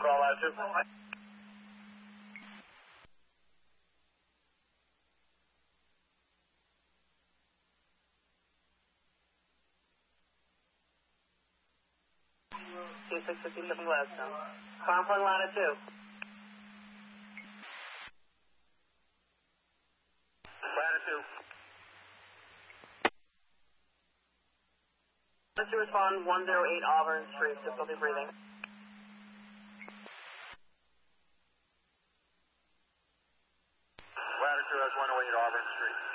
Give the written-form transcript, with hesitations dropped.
call ladder 2. T657 Gladstone. Conflict ladder 2. Ladder 2. To respond 108 Auburn Street, difficulty breathing. Ladder 2 has 108 Auburn Street.